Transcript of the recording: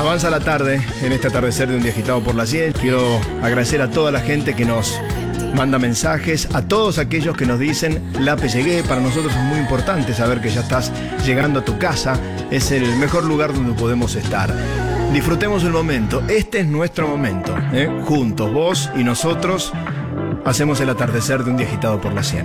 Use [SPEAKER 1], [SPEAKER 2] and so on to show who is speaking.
[SPEAKER 1] Avanza la tarde en este atardecer de un día agitado por la 100. Quiero agradecer a toda la gente que nos manda mensajes, a todos aquellos que nos dicen Lape, llegué. Para nosotros es muy importante saber que ya estás llegando a tu casa. Es el mejor lugar donde podemos estar. Disfrutemos el momento. Este es nuestro momento, Juntos, vos y nosotros, hacemos el atardecer de un día agitado por la 100.